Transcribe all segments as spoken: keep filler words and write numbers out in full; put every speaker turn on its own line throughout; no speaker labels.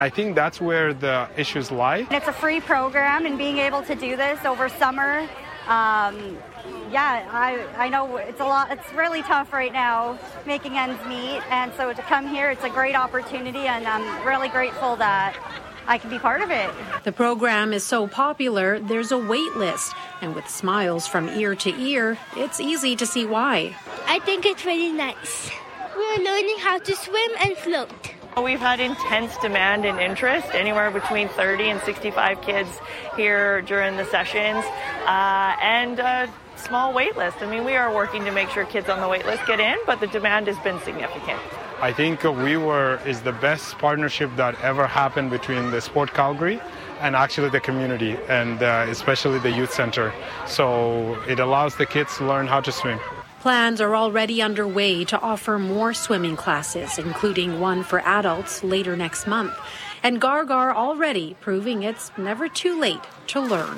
I think that's where the issues lie.
It's a free program, and being able to do this over summer, um, yeah, I, I know it's a lot. It's really tough right now making ends meet, and so to come here, it's a great opportunity, and I'm really grateful that I can be part of it.
The program is so popular, there's a wait list, and with smiles from ear to ear, it's easy to see why.
I think it's really nice. We're learning how to swim and float.
We've had intense demand and interest, anywhere between thirty and sixty-five kids here during the sessions, uh, and a small wait list. I mean, we are working to make sure kids on the wait list get in, but the demand has been significant.
I think We Were is the best partnership that ever happened between the Sport Calgary and actually the community, and uh, especially the youth center. So it allows the kids to learn how to swim.
Plans are already underway to offer more swimming classes, including one for adults later next month. And Gargar already proving it's never too late to learn.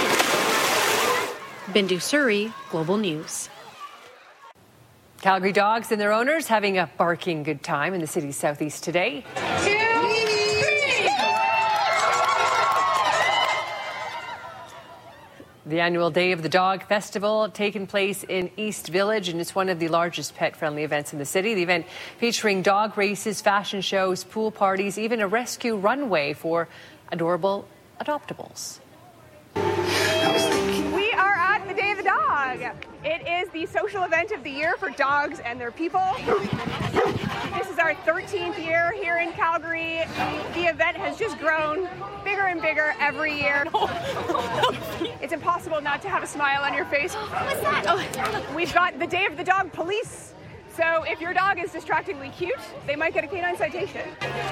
Bindu Suri, Global News.
Calgary dogs and their owners having a barking good time in the city's southeast today. The annual Day of the Dog Festival taking place in East Village, and it's one of the largest pet-friendly events in the city. The event featuring dog races, fashion shows, pool parties, even a rescue runway for adorable adoptables.
We are at the Day of the Dog. It is the social event of the year for dogs and their people. This is our thirteenth year here in Calgary. The event has just grown bigger and bigger every year. It's impossible not to have a smile on your face. What's that? Oh, we've got the Day of the Dog police. So if your dog is distractingly cute, they might get a canine citation.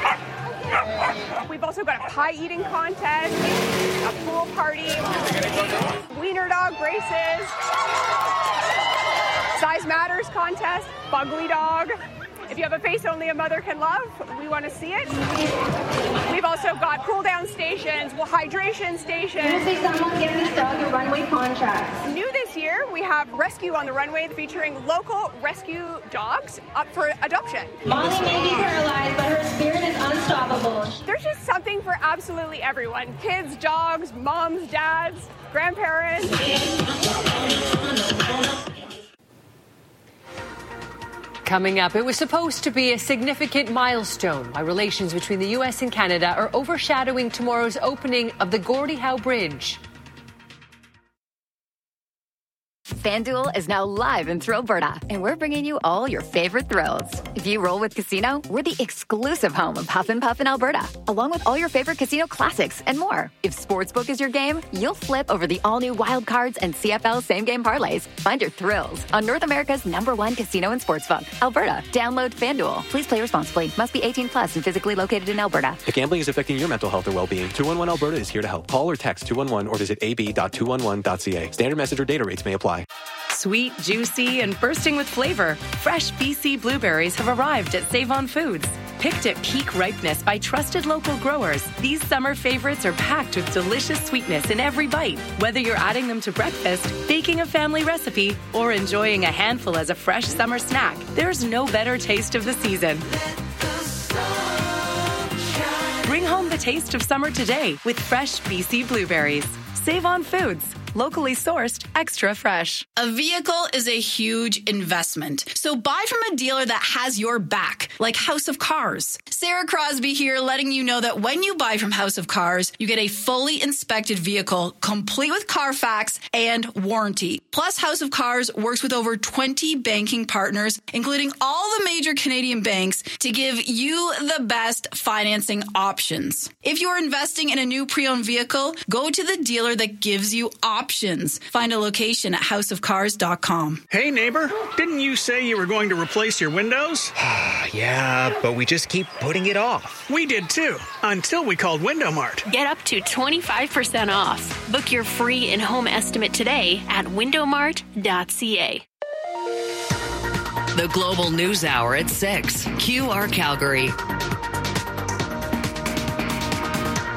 We've also got a pie eating contest, a pool party, wiener dog races, size matters contest, fugly dog. If you have a face only a mother can love, we want to see it. We've also got cool down stations, well, hydration stations.
I'm going to say someone give this dog a runway contract.
New this year, we have Rescue on the Runway featuring local rescue dogs up for adoption.
Molly may be paralyzed, but her spirit is unstoppable.
There's just something for absolutely everyone. Kids, dogs, moms, dads, grandparents.
Coming up, it was supposed to be a significant milestone why relations between the U S and Canada are overshadowing tomorrow's opening of the Gordie Howe Bridge.
FanDuel is now live in Thrillberta, and we're bringing you all your favorite thrills. If you roll with Casino, we're the exclusive home of Huff and Puff in Alberta, along with all your favorite casino classics and more. If Sportsbook is your game, you'll flip over the all-new Wild Cards and C F L same-game parlays. Find your thrills on North America's number one casino and sportsbook, Alberta. Download FanDuel. Please play responsibly. Must be eighteen plus and physically located in Alberta.
If gambling is affecting your mental health or well-being, two one one Alberta is here to help. Call or text two one one or visit a b dot two one one dot c a. Standard message or data rates may apply.
Sweet, juicy, and bursting with flavor, fresh B C blueberries have arrived at Save-On Foods. Picked at peak ripeness by trusted local growers, these summer favorites are packed with delicious sweetness in every bite. Whether you're adding them to breakfast, baking a family recipe, or enjoying a handful as a fresh summer snack, there's no better taste of the season. Bring home the taste of summer today with fresh B C blueberries. Save-On Foods. Locally sourced, extra fresh.
A vehicle is a huge investment, so buy from a dealer that has your back, like House of Cars. Sarah Crosby here, letting you know that when you buy from House of Cars, you get a fully inspected vehicle, complete with Carfax and warranty. Plus, House of Cars works with over twenty banking partners, including all the major Canadian banks, to give you the best financing options. If you're investing in a new pre-owned vehicle, go to the dealer that gives you options. Options. Find a location at house of cars dot com.
Hey, neighbor, didn't you say you were going to replace your windows?
Yeah, but we just keep putting it off.
We did too, until we called Window Mart.
Get up to twenty-five percent off. Book your free in-home estimate today at window mart dot c a.
The Global News Hour at six. Q R Calgary.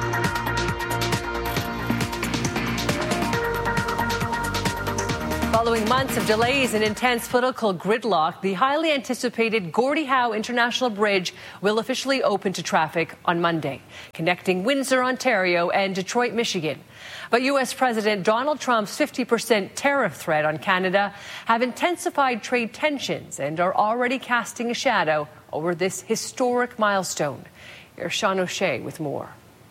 Following Following months of delays and intense political gridlock, the highly anticipated Gordie Howe International Bridge will officially open to traffic on Monday, connecting Windsor, Ontario and Detroit, Michigan. But U S President Donald Trump's fifty percent tariff threat on Canada have intensified trade tensions and are already casting a shadow over this historic milestone. Here's Sean O'Shea with more.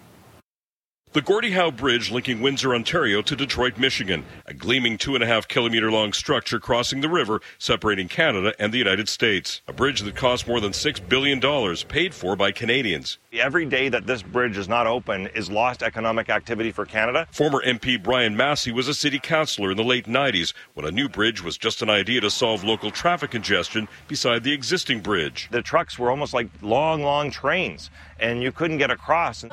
The Gordie Howe Bridge linking Windsor, Ontario to Detroit, Michigan, a gleaming two and a half kilometer long structure crossing the river separating Canada and the United States. A bridge that cost more than six billion dollars, paid for by Canadians.
Every day that this bridge is not open is lost economic activity for Canada.
Former M P Brian Massey was a city councillor in the late nineties when a new bridge was just an idea to solve local traffic congestion beside the existing bridge.
The trucks were almost like long, long trains, and you couldn't get across.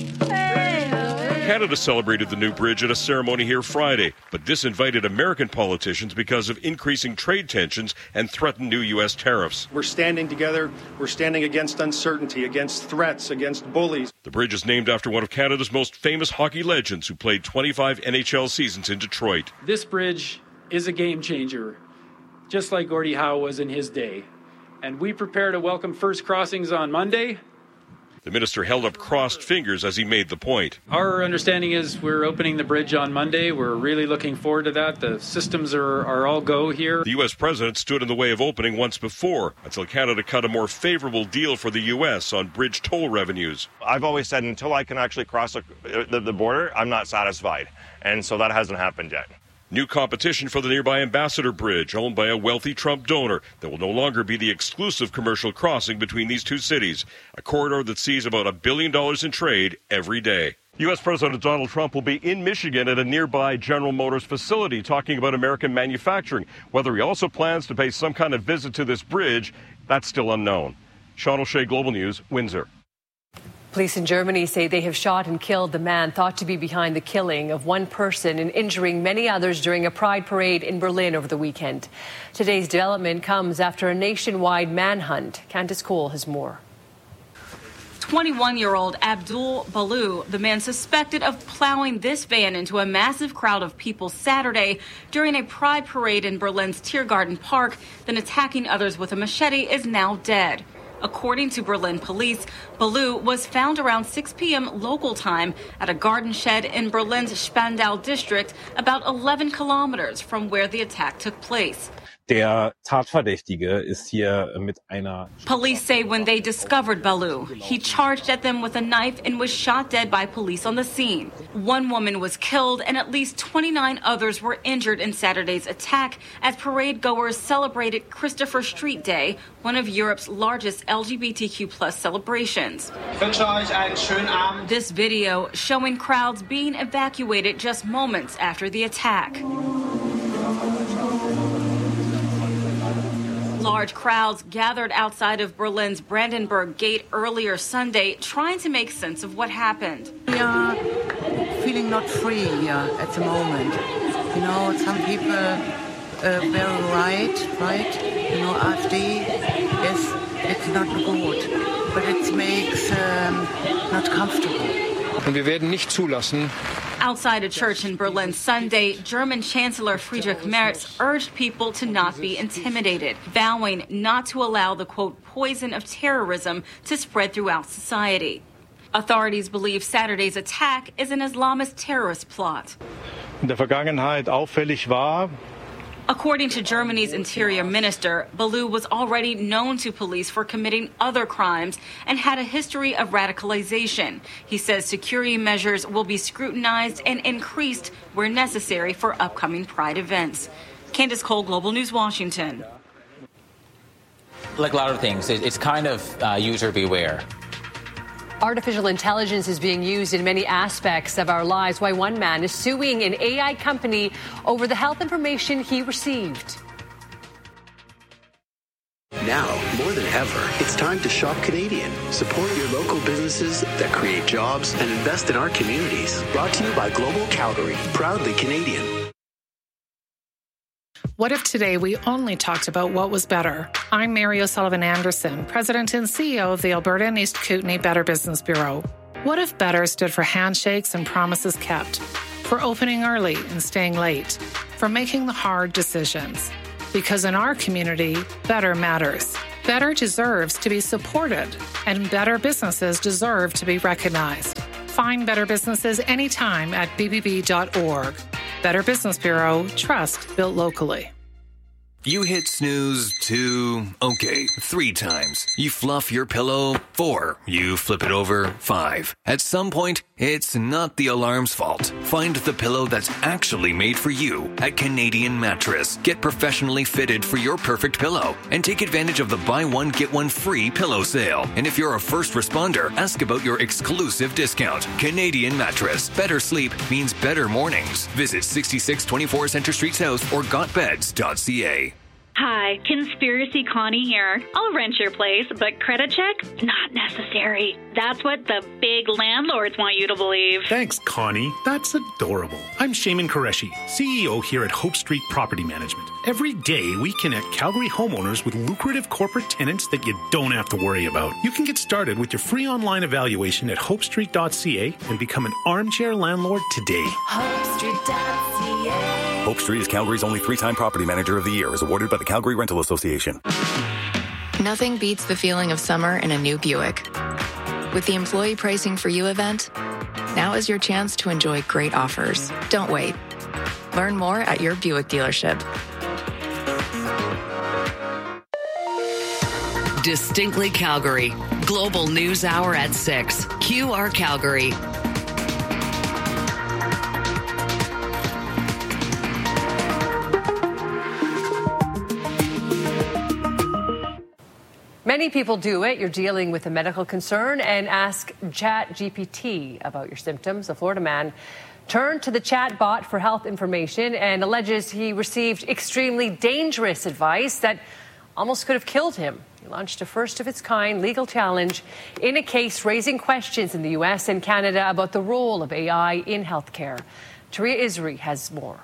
Canada celebrated the new bridge at a ceremony here Friday, but disinvited American politicians because of increasing trade tensions and threatened new U S tariffs.
We're standing together. We're standing against uncertainty, against threats, against bullies.
The bridge is named after one of Canada's most famous hockey legends who played twenty-five N H L seasons in Detroit.
This bridge is a game changer, just like Gordie Howe was in his day. And we prepare to welcome first crossings on Monday.
The minister held up crossed fingers as he made the point.
Our understanding is we're opening the bridge on Monday. We're really looking forward to that. The systems are, are all go here.
The U S president stood in the way of opening once before until Canada cut a more favorable deal for the U S on bridge toll revenues.
I've always said until I can actually cross the, the border, I'm not satisfied. And so that hasn't happened yet.
New competition for the nearby Ambassador Bridge, owned by a wealthy Trump donor, that will no longer be the exclusive commercial crossing between these two cities, a corridor that sees about a billion dollars in trade every day. U S President Donald Trump will be in Michigan at a nearby General Motors facility talking about American manufacturing. Whether he also plans to pay some kind of visit to this bridge, that's still unknown. Sean O'Shea, Global News, Windsor.
Police in Germany say they have shot and killed the man thought to be behind the killing of one person and injuring many others during a pride parade in Berlin over the weekend. Today's development comes after a nationwide manhunt. Candace Cole has more.
twenty-one-year-old Abdul Balou, the man suspected of plowing this van into a massive crowd of people Saturday during a pride parade in Berlin's Tiergarten Park, then attacking others with a machete, is now dead. According to Berlin police, Balou was found around six p.m. local time at a garden shed in Berlin's Spandau district, about eleven kilometers from where the attack took place.
Der Tatverdächtige ist hier mit einer...
Police say when they discovered Balou, he charged at them with a knife and was shot dead by police on the scene. One woman was killed and at least twenty-nine others were injured in Saturday's attack as parade goers celebrated Christopher Street Day, one of Europe's largest L G B T Q plus celebrations. This video showing crowds being evacuated just moments after the attack. Large crowds gathered outside of Berlin's Brandenburg Gate earlier Sunday, trying to make sense of what happened.
We are feeling not free here at the moment. You know, some people uh, very right, right? You know, AfD, yes, it's not good, but it makes um, not comfortable.
Und wir werden nicht zulassen.
Outside a church in Berlin Sunday, German Chancellor Friedrich Merz urged people to not be intimidated, vowing not to allow the, quote, poison of terrorism to spread throughout society. Authorities believe Saturday's attack is an Islamist terrorist plot.
In der Vergangenheit auffällig war,
according to Germany's interior minister, Balou was already known to police for committing other crimes and had a history of radicalization. He says security measures will be scrutinized and increased where necessary for upcoming Pride events. Candace Cole, Global News, Washington.
Like a lot of things, it's kind of uh, user beware.
Artificial intelligence is being used in many aspects of our lives. Why one man is suing an A I company over the health information he received.
Now, more than ever, it's time to shop Canadian. Support your local businesses that create jobs and invest in our communities. Brought to you by Global Calgary, proudly Canadian.
What if today we only talked about what was better? I'm Mary O'Sullivan Anderson, President and C E O of the Alberta and East Kootenay Better Business Bureau. What if better stood for handshakes and promises kept, for opening early and staying late, for making the hard decisions. Because in our community, better matters. Better deserves to be supported, and better businesses deserve to be recognized. Find better businesses anytime at b b b dot org. Better Business Bureau, trust built locally.
You hit snooze two, okay, three times. You fluff your pillow four. You flip it over five. At some point, it's not the alarm's fault. Find the pillow that's actually made for you at Canadian Mattress. Get professionally fitted for your perfect pillow and take advantage of the buy one, get one free pillow sale. And if you're a first responder, ask about your exclusive discount. Canadian Mattress. Better sleep means better mornings. Visit sixty-six twenty-four Centre Street South or got beds dot c a.
Hi, Conspiracy Connie here. I'll rent your place, but credit check? Not necessary. That's what the big landlords want you to believe.
Thanks, Connie. That's adorable. I'm Shaman Qureshi, C E O here at Hope Street Property Management. Every day, we connect Calgary homeowners with lucrative corporate tenants that you don't have to worry about. You can get started with your free online evaluation at hope street dot c a and become an armchair landlord today.
hope street dot c a.
Hope Street is Calgary's only three-time property manager of the year, is awarded by the Calgary Rental Association.
Nothing beats the feeling of summer in a new Buick. With the Employee Pricing for You event, now is your chance to enjoy great offers. Don't wait. Learn more at your Buick dealership.
Distinctly Calgary. Global News Hour at six. Q R Calgary.
Many people do it. You're dealing with a medical concern and ask Chat G P T about your symptoms. A Florida man turned to the chat bot for health information and alleges he received extremely dangerous advice that almost could have killed him. He launched a first-of-its-kind legal challenge in a case raising questions in the U S and Canada about the role of A I in healthcare. Taria Isri has more.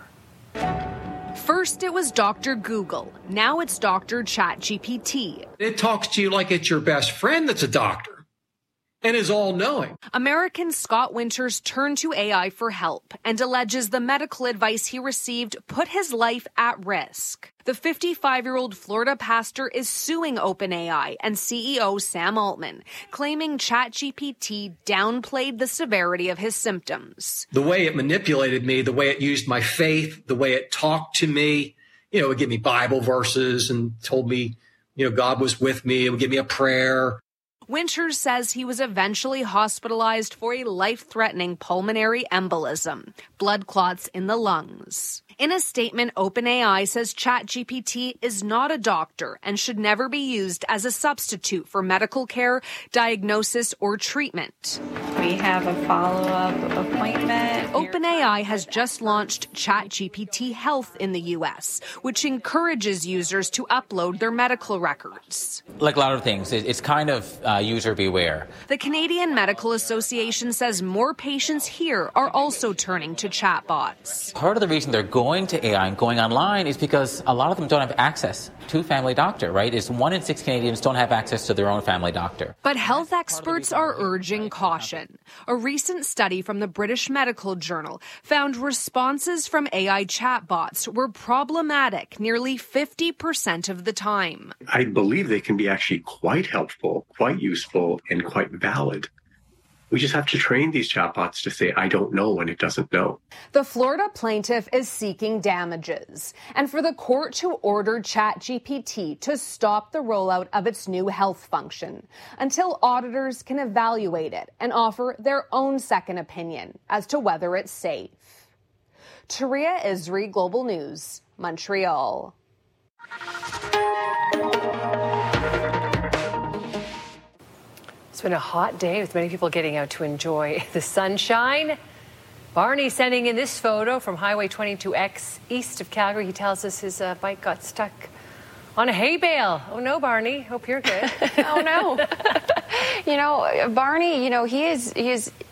First, it was Doctor Google. Now it's Doctor Chat G P T.
It talks to you like it's your best friend that's a doctor and is all-knowing.
American Scott Winters turned to A I for help and alleges the medical advice he received put his life at risk. The fifty-five-year-old Florida pastor is suing OpenAI and C E O Sam Altman, claiming Chat G P T downplayed the severity of his symptoms.
The way it manipulated me, the way it used my faith, the way it talked to me, you know, it would give me Bible verses and told me, you know, God was with me. It would give me a prayer.
Winters says he was eventually hospitalized for a life-threatening pulmonary embolism, blood clots in the lungs. In a statement, OpenAI says Chat G P T is not a doctor and should never be used as a substitute for medical care, diagnosis, or treatment.
We have a follow-up appointment.
OpenAI has just launched Chat G P T Health in the U S, which encourages users to upload their medical records.
Like a lot of things, it's kind of uh, user beware.
The Canadian Medical Association says more patients here are also turning to chatbots.
Part of the reason they're going to A I and going online is because a lot of them don't have access to family doctor, right? It's one in six Canadians don't have access to their own family doctor.
But health experts are urging caution. A recent study from the British Medical Journal found responses from A I chatbots were problematic nearly fifty percent of the time.
I believe they can be actually quite helpful, quite useful, and quite valid. We just have to train these chatbots to say, I don't know, when it doesn't know.
The Florida plaintiff is seeking damages and for the court to order Chat G P T to stop the rollout of its new health function until auditors can evaluate it and offer their own second opinion as to whether it's safe. Taria Isri, Global News, Montreal.
It's been a hot day with many people getting out to enjoy the sunshine. Barney sending in this photo from Highway twenty-two X east of Calgary. He tells us his uh, bike got stuck on a hay bale. Oh no, Barney. Hope you're good.
Oh no. You know, Barney, you know, he is he is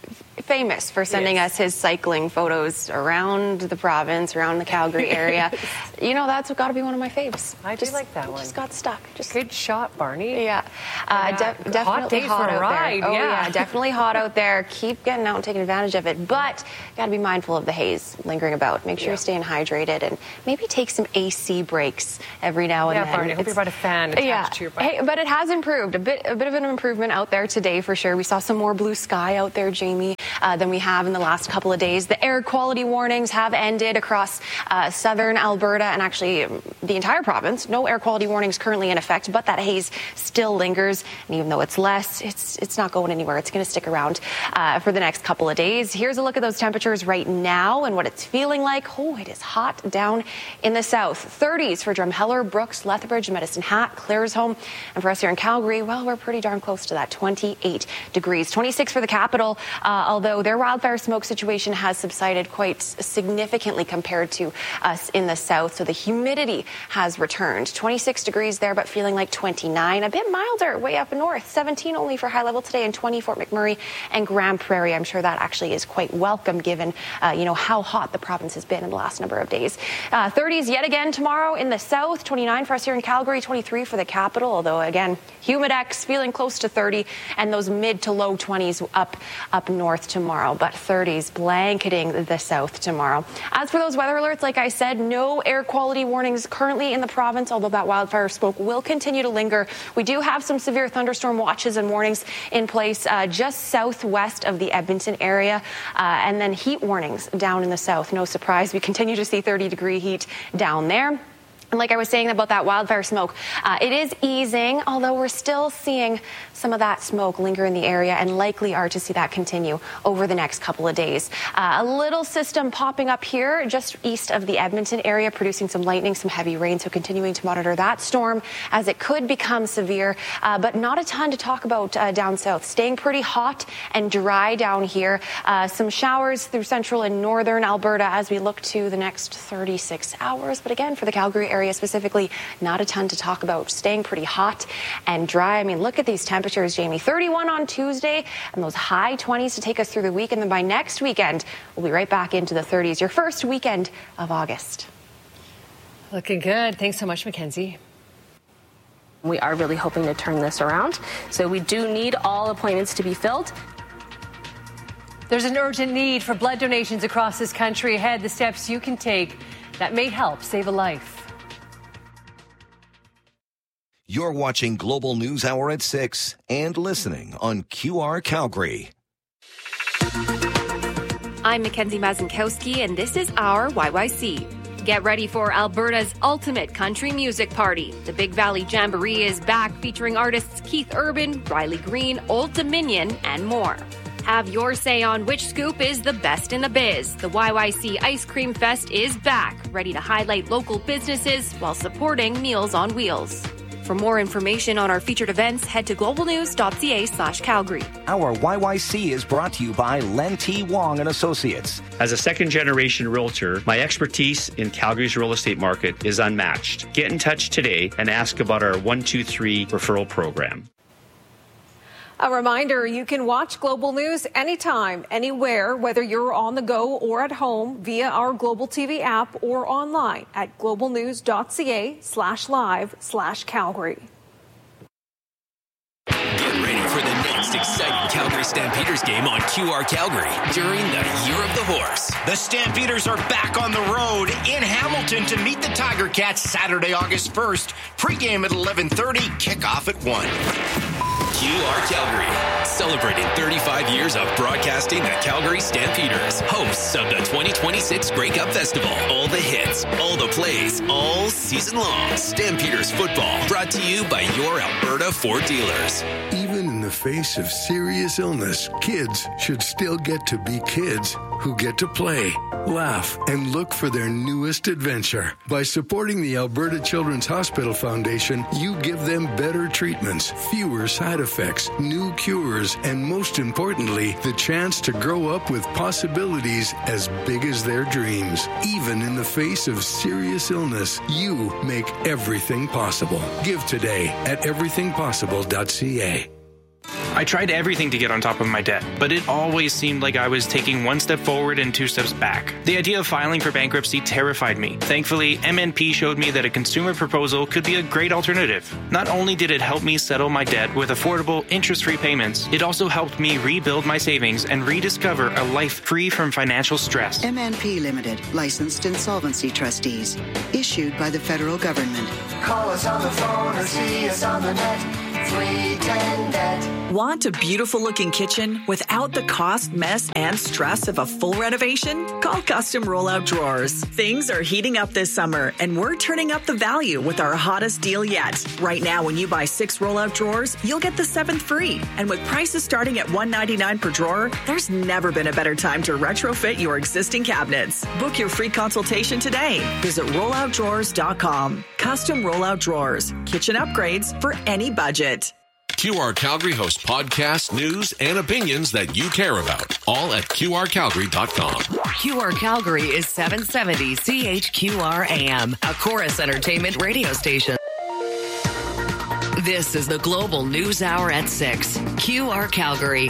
famous for sending yes. us his cycling photos around the province, around the Calgary area. You know, that's got to be one of my faves.
I
just,
do like that one.
Just got stuck. Just
good shot, Barney.
Yeah, uh,
yeah.
De- definitely
hot, days
hot
for a
out
ride.
there. Oh
yeah.
yeah, definitely hot out there. Keep getting out and taking advantage of it, but got to be mindful of the haze lingering about. Make sure yeah. you're staying hydrated and maybe take some A C breaks every now and
yeah,
then.
Yeah, Barney. I hope you brought a fan attached
yeah.
to your bike.
Hey, but it has improved a bit. A bit of an improvement out there today for sure. We saw some more blue sky out there, Jamie, uh, than we have in the last couple of days. The air quality warnings have ended across uh, southern Alberta and actually the entire province. No air quality warnings currently in effect, but that haze still lingers. And even though it's less, it's it's not going anywhere. It's going to stick around uh, for the next couple of days. Here's a look at those temperatures right now and what it's feeling like. Oh, it is hot down in the south. thirties for Drumheller, Brooks, Lethbridge, Medicine Hat, Claresholm. And for us here in Calgary, well, we're pretty darn close to that, twenty-eight degrees. twenty-six for the capital, uh, although their wildfire smoke situation has subsided quite significantly compared to us in the south. So the humidity has returned. twenty-six degrees there, but feeling like twenty-nine. A bit milder way up north. seventeen only for high level today in twenty Fort McMurray and Grand Prairie. I'm sure that actually is quite welcome given, uh, you know, how hot the province has been in the last number of days. Uh, thirties yet again tomorrow in the south. twenty-nine for us here in Calgary. twenty-three for the capital, although again, Humidex feeling close to thirty and those mid to low twenties up up north tomorrow, but thirties blanketing the south tomorrow. As for those weather alerts, like I said, no air quality warnings currently in the province, although that wildfire smoke will continue to linger. We do have some severe thunderstorm watches and warnings in place uh, just southwest of the Edmonton area, uh, and then heat warnings down in the south. No surprise, we continue to see thirty degree heat down there. And like I was saying about that wildfire smoke, uh, it is easing, although we're still seeing some of that smoke linger in the area and likely are to see that continue over the next couple of days. Uh, a little system popping up here just east of the Edmonton area, producing some lightning, some heavy rain, so continuing to monitor that storm as it could become severe, uh, but not a ton to talk about uh, down south. Staying pretty hot and dry down here. Uh, some showers through central and northern Alberta as we look to the next thirty-six hours. But again, for the Calgary area, area specifically, not a ton to talk about. Staying pretty hot and dry. I mean, look at these temperatures, Jamie. thirty-one on Tuesday and those high twenties to take us through the week. And then by next weekend, we'll be right back into the thirties. Your first weekend of August.
Looking good. Thanks so much, Mackenzie.
We are really hoping to turn this around. So we do need all appointments to be filled.
There's an urgent need for blood donations across this country. Ahead, the steps you can take that may help save a life.
You're watching Global News Hour at six and listening on Q R Calgary.
I'm Mackenzie Mazinkowski, and this is our Y Y C. Get ready for Alberta's ultimate country music party. The Big Valley Jamboree is back, featuring artists Keith Urban, Riley Green, Old Dominion, and more. Have your say on which scoop is the best in the biz. The Y Y C Ice Cream Fest is back, ready to highlight local businesses while supporting Meals on Wheels. For more information on our featured events, head to globalnews.ca slash Calgary.
Our Y Y C is brought to you by Len T. Wong and Associates.
As a second-generation realtor, my expertise in Calgary's real estate market is unmatched. Get in touch today and ask about our one two three referral program.
A reminder, you can watch Global News anytime, anywhere, whether you're on the go or at home via our Global T V app or online at globalnews.ca slash live slash Calgary.
Get ready for the next exciting Calgary Stampeders game on Q R Calgary during the Year of the Horse.
The Stampeders are back on the road in Hamilton to meet the Tiger Cats Saturday, August first. Pre-game at eleven thirty, kickoff at one.
Q R Calgary, celebrating thirty-five years of broadcasting the Calgary Stampeders, hosts of the twenty twenty-six Grey Cup Festival. All the hits, all the plays, all season long. Stampeders football, brought to you by your Alberta Ford dealers.
Even in the face of serious illness, kids should still get to be kids who get to play, laugh, and look for their newest adventure. By supporting the Alberta Children's Hospital Foundation, you give them better treatments, fewer side effects, new cures, and most importantly, the chance to grow up with possibilities as big as their dreams. Even in the face of serious illness, you make everything possible. Give today at everything possible dot c a.
I tried everything to get on top of my debt, but it always seemed like I was taking one step forward and two steps back. The idea of filing for bankruptcy terrified me. Thankfully, M N P showed me that a consumer proposal could be a great alternative. Not only did it help me settle my debt with affordable, interest-free payments, it also helped me rebuild my savings and rediscover a life free from financial stress.
M N P Limited, licensed insolvency trustees, issued by the federal government.
Call us on the phone or see us on the net. three ten net.
Want a beautiful looking kitchen without the cost, mess, and stress of a full renovation? Call Custom Rollout Drawers. Things are heating up this summer, and we're turning up the value with our hottest deal yet. Right now, when you buy six rollout drawers, you'll get the seventh free. And with prices starting at one hundred ninety-nine dollars per drawer, there's never been a better time to retrofit your existing cabinets. Book your free consultation today. Visit rollout drawers dot com. Custom Rollout Drawers. Kitchen upgrades for any budget.
Q R Calgary hosts podcasts, news, and opinions that you care about. All at Q R Calgary dot com.
Q R Calgary is seven seventy C H Q R A M, a Chorus Entertainment radio station. This is the Global News Hour at six. Q R Calgary.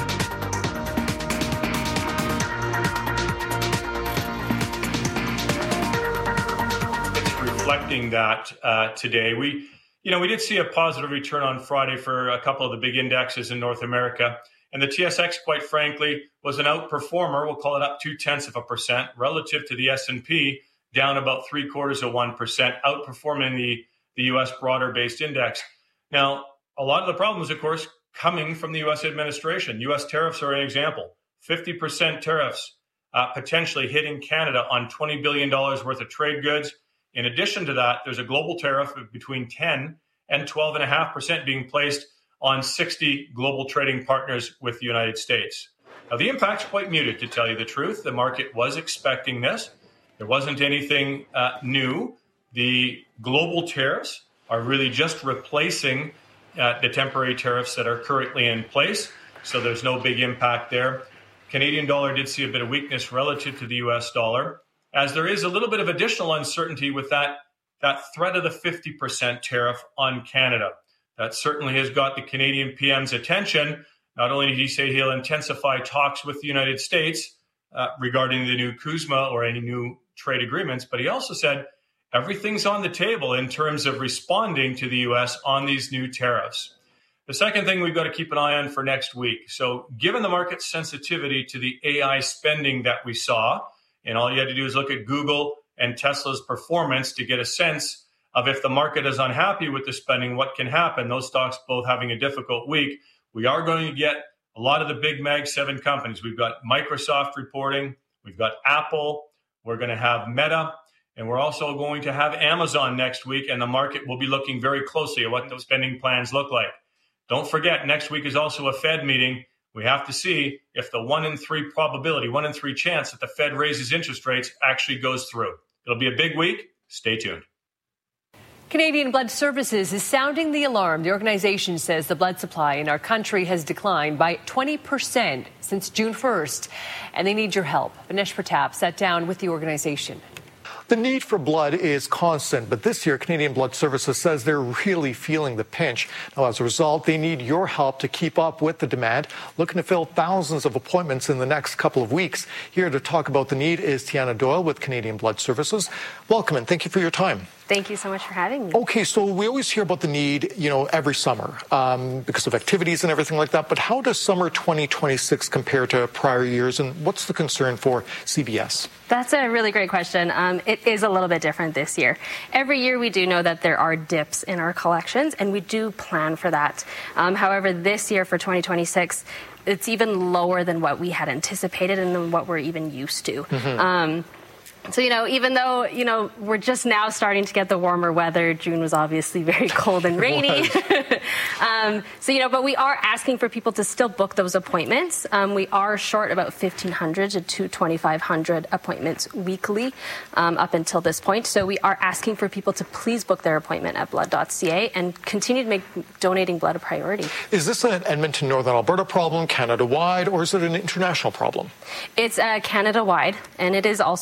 It's reflecting that uh, today. We You know, we did see a positive return on Friday for a couple of the big indexes in North America. And the T S X, quite frankly, was an outperformer. We'll call it up two-tenths of a percent relative to the S and P, down about three-quarters of one percent, outperforming the, the U S broader-based index. Now, a lot of the problems, of course, coming from the U S administration. U S tariffs are an example. fifty percent tariffs uh, potentially hitting Canada on twenty billion dollars worth of trade goods. In addition to that, there's a global tariff of between ten and twelve point five percent being placed on sixty global trading partners with the United States. Now, the impact's quite muted, to tell you the truth. The market was expecting this. There wasn't anything uh, new. The global tariffs are really just replacing uh, the temporary tariffs that are currently in place, so there's no big impact there. Canadian dollar did see a bit of weakness relative to the U S dollar, as there is a little bit of additional uncertainty with that, that threat of the fifty percent tariff on Canada. That certainly has got the Canadian P M's attention. Not only did he say he'll intensify talks with the United States uh, regarding the new CUSMA or any new trade agreements, but he also said everything's on the table in terms of responding to the U S on these new tariffs. The second thing we've got to keep an eye on for next week. So given the market sensitivity to the A I spending that we saw, and all you had to do is look at Google and Tesla's performance to get a sense of if the market is unhappy with the spending, what can happen. Those stocks both having a difficult week. We are going to get a lot of the big Mag seven companies. We've got Microsoft reporting. We've got Apple. We're going to have Meta. And we're also going to have Amazon next week. And the market will be looking very closely at what those spending plans look like. Don't forget, next week is also a Fed meeting. We have to see if the one in three probability, one in three chance that the Fed raises interest rates actually goes through. It'll be a big week. Stay tuned.
Canadian Blood Services is sounding the alarm. The organization says the blood supply in our country has declined by twenty percent since June first, and they need your help. Vinesh Pratap sat down with the organization.
The need for blood is constant, but this year Canadian Blood Services says they're really feeling the pinch. Now, as a result, they need your help to keep up with the demand, looking to fill thousands of appointments in the next couple of weeks. Here to talk about the need is Tiana Doyle with Canadian Blood Services. Welcome and thank you for your time.
Thank you so much for having me.
Okay, so we always hear about the need, you know, every summer um, because of activities and everything like that. But how does summer twenty twenty-six compare to prior years, and what's the concern for C B S?
That's a really great question. Um, it is a little bit different this year. Every year we do know that there are dips in our collections, and we do plan for that. Um, however, this year for twenty twenty-six, it's even lower than what we had anticipated and than what we're even used to. Mm-hmm. Um, So, you know, even though, you know, we're just now starting to get the warmer weather, June was obviously very cold and rainy. um, so, you know, but we are asking for people to still book those appointments. Um, we are short about fifteen hundred to twenty-five hundred appointments weekly um, up until this point. So we are asking for people to please book their appointment at blood dot c a and continue to make donating blood a priority.
Is this an Edmonton, Northern Alberta problem, Canada-wide, or is it an international problem?
It's uh, Canada-wide, and it is also international.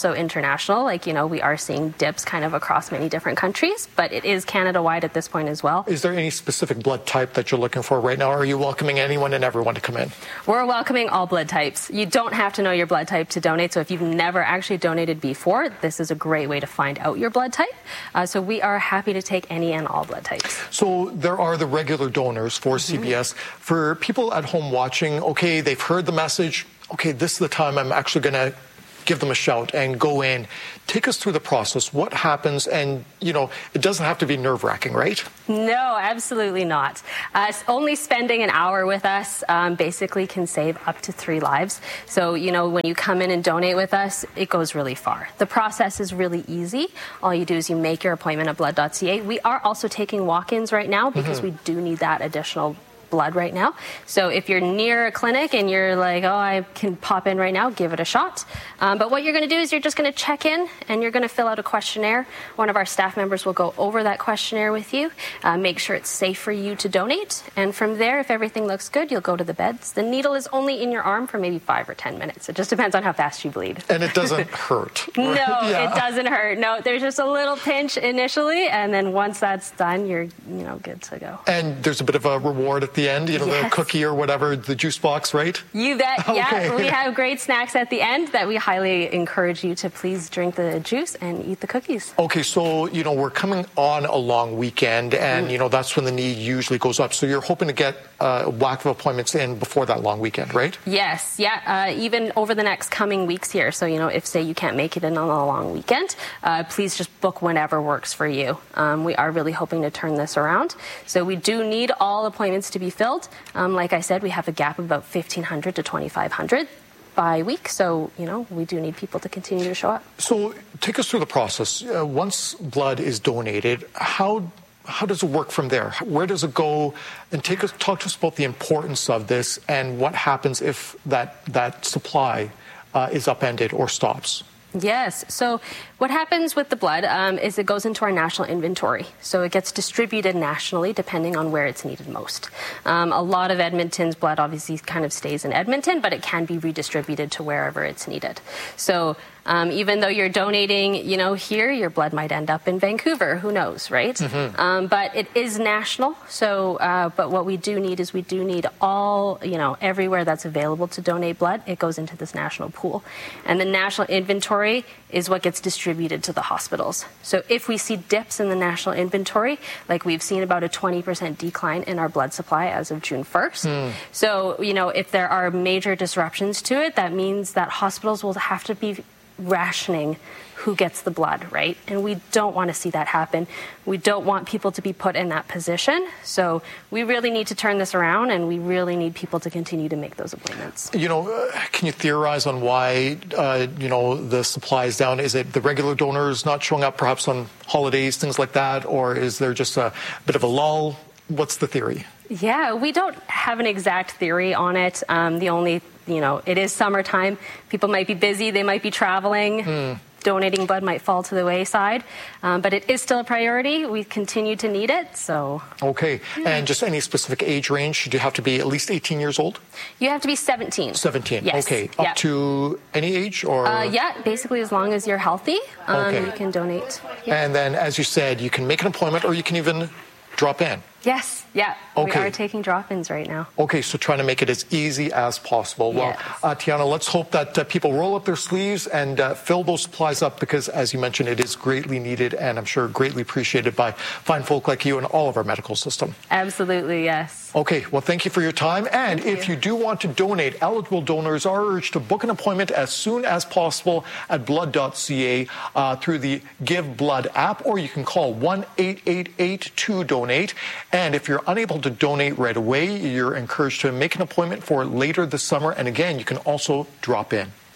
international. Like, you know, we are seeing dips kind of across many different countries, but it is Canada-wide at this point as well.
Is there any specific blood type that you're looking for right now, or are you welcoming anyone and everyone to come in?
We're welcoming all blood types. You don't have to know your blood type to donate, so if you've never actually donated before, this is a great way to find out your blood type. Uh, so we are happy to take any and all blood types.
So there are the regular donors for mm-hmm. C B S. For people at home watching, okay, they've heard the message, okay, this is the time I'm actually going to give them a shout and go in. Take us through the process. What happens? And, you know, it doesn't have to be nerve-wracking, right?
No, absolutely not. Uh, only spending an hour with us um, basically can save up to three lives. So, you know, when you come in and donate with us, it goes really far. The process is really easy. All you do is you make your appointment at blood dot c a. We are also taking walk-ins right now because mm-hmm. we do need that additional blood right now. So if you're near a clinic and you're like, oh, I can pop in right now, give it a shot. Um, but what you're going to do is you're just going to check in and you're going to fill out a questionnaire. One of our staff members will go over that questionnaire with you, uh, make sure it's safe for you to donate. And from there, if everything looks good, you'll go to the beds. The needle is only in your arm for maybe five or ten minutes. It just depends on how fast you bleed.
And it doesn't hurt.
No,
yeah.
It doesn't hurt. No, there's just a little pinch initially, and then once that's done, you're, you know, good to go.
And there's a bit of a reward at the end, you know, yes. the cookie or whatever, the juice box, right?
You bet.
Okay.
Yeah, we have great snacks at the end that we highly encourage you to please drink the juice and eat the cookies.
Okay, so, you know, we're coming on a long weekend, and, mm. you know, that's when the need usually goes up. So you're hoping to get uh, a whack of appointments in before that long weekend, right?
Yes, yeah, uh, even over the next coming weeks here. So, you know, if, say, you can't make it in on a long weekend, uh, please just book whenever works for you. Um, we are really hoping to turn this around. So we do need all appointments to be filled. Um, like I said, we have a gap of about fifteen hundred to twenty-five hundred by week. So, you know, we do need people to continue to show up.
So take us through the process. Uh, once blood is donated, how how does it work from there? Where does it go? And take us, talk to us about the importance of this and what happens if that, that supply uh, is upended or stops.
Yes. So what happens with the blood um, is it goes into our national inventory. So it gets distributed nationally depending on where it's needed most. Um, a lot of Edmonton's blood obviously kind of stays in Edmonton, but it can be redistributed to wherever it's needed. So um, even though you're donating, you know, here, your blood might end up in Vancouver. Who knows, right? Mm-hmm. Um, but it is national. So, uh, but what we do need is we do need all, you know, everywhere that's available to donate blood, it goes into this national pool. And the national inventory is what gets distributed to the hospitals. So if we see dips in the national inventory, like we've seen about a twenty percent decline in our blood supply as of June first. Mm. So, you know, if there are major disruptions to it, that means that hospitals will have to be rationing who gets the blood, right? And we don't want to see that happen. We don't want people to be put in that position. So we really need to turn this around, and we really need people to continue to make those appointments.
You know, uh, can you theorize on why, uh, you know, the supply is down? Is it the regular donors not showing up perhaps on holidays, things like that? Or is there just a bit of a lull? What's the theory?
Yeah, we don't have an exact theory on it. Um, the only, you know, it is summertime. People might be busy. They might be traveling. Mm. Donating blood might fall to the wayside, um, but it is still a priority. We continue to need it, so.
Okay, and just any specific age range? Should you have to be at least eighteen years old?
You have to be seventeen.
seventeen,
yes.
Okay. Up
yeah.
to any age? Or?
Uh, yeah, basically as long as you're healthy, um, okay. you can donate. Yeah.
And then, as you said, you can make an appointment or you can even drop in.
Yes, yeah.
Okay.
We are taking drop-ins right now.
Okay, so trying to make it as easy as possible. Well,
yes.
uh, Tiana, let's hope that uh, people roll up their sleeves and uh, fill those supplies up because, as you mentioned, it is greatly needed and I'm sure greatly appreciated by fine folk like you and all of our medical system.
Absolutely, yes.
Okay, well, thank you for your time. And thank if you. you do want to donate, eligible donors are urged to book an appointment as soon as possible at blood dot c a uh, through the Give Blood app, or you can call one eight eight eight two donate. And if you're unable to donate right away, you're encouraged to make an appointment for later this summer. And again, you can also drop in.